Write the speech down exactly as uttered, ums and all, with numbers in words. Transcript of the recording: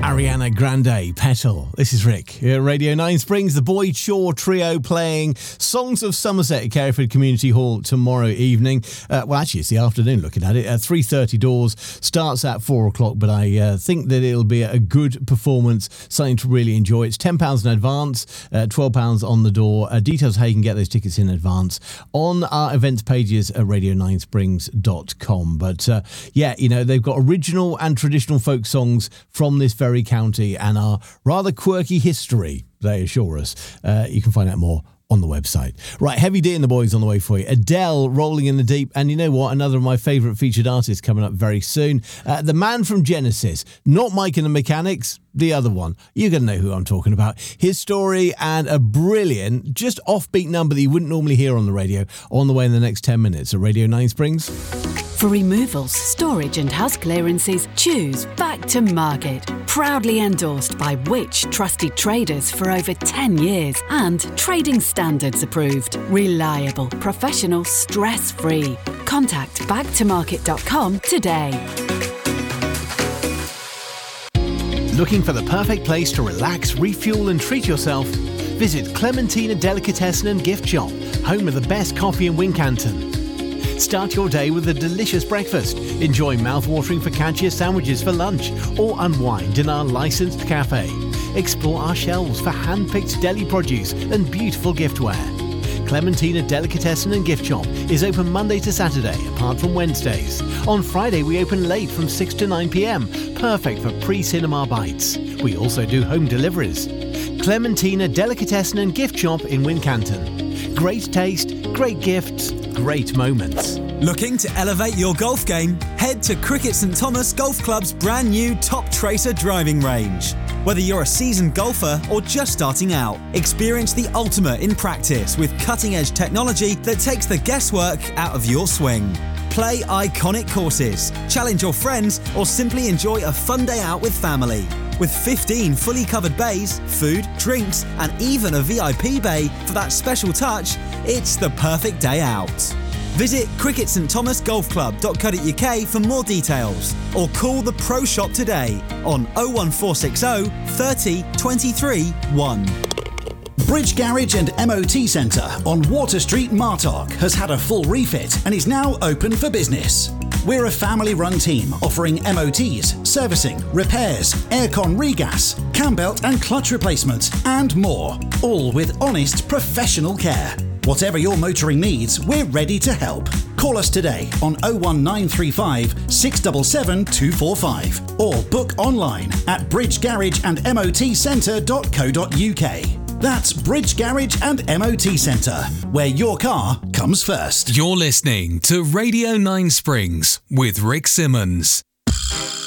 Ariana Grande, Petal. This is Rick here at Radio nine Springs, the Boyd Shaw Trio playing Songs of Somerset at Careyford Community Hall tomorrow evening. Uh, well, actually, it's the afternoon looking at it. Uh, three thirty doors, starts at four o'clock, but I uh, think that it'll be a good performance, something to really enjoy. It's ten pounds in advance, uh, twelve pounds on the door. Uh, details how you can get those tickets in advance on our events pages at radio nine springs dot com. But uh, yeah, you know, they've got original and traditional folk songs from this very county and our rather quirky history, they assure us. Uh, you can find out more on the website. Right, Heavy D and the Boys on the way for you. Adele, Rolling in the Deep. And you know what? Another of my favourite featured artists coming up very soon. Uh, the man from Genesis. Not Mike and the Mechanics, the other one. You're going to know who I'm talking about. His story and a brilliant, just offbeat number that you wouldn't normally hear on the radio on the way in the next ten minutes at Radio nine Springs. For removals, storage and house clearances, choose Back to Market. Proudly endorsed by Which trusted traders for over ten years and trading standards approved. Reliable, professional, stress-free. Contact back to market dot com today. Looking for the perfect place to relax, refuel and treat yourself? Visit Clementina Delicatessen and Gift Shop, home of the best coffee in Wincanton. Start your day with a delicious breakfast. Enjoy mouth-watering focaccia sandwiches for lunch or unwind in our licensed cafe. Explore our shelves for hand-picked deli produce and beautiful giftware. Clementina Delicatessen and Gift Shop is open Monday to Saturday, apart from Wednesdays. On Friday, we open late from six to nine p.m, perfect for pre-cinema bites. We also do home deliveries. Clementina Delicatessen and Gift Shop in Wincanton. Great taste, great gifts, great moments. Looking to elevate your golf game? Head to Cricket St Thomas Golf Club's brand new Top Tracer driving range. Whether you're a seasoned golfer or just starting out, experience the ultimate in practice with cutting-edge technology that takes the guesswork out of your swing. Play iconic courses, challenge your friends, or simply enjoy a fun day out with family. With fifteen fully covered bays, food, drinks, and even a V I P bay for that special touch, it's the perfect day out. Visit cricket st thomas golf club dot co dot uk for more details or call the Pro Shop today on oh one four six oh, thirty, twenty-three, one. Bridge Garage and M O T Centre on Water Street, Martock has had a full refit and is now open for business. We're a family-run team offering M O Ts, servicing, repairs, aircon regas, cam belt and clutch replacements and more, all with honest professional care. Whatever your motoring needs, we're ready to help. Call us today on oh one nine three five, six seven seven, two four five or book online at bridge garage and m o t centre dot co dot uk. That's Bridge Garage and M O T Centre, where your car comes first. You're listening to Radio nine Springs with Rick Simmons.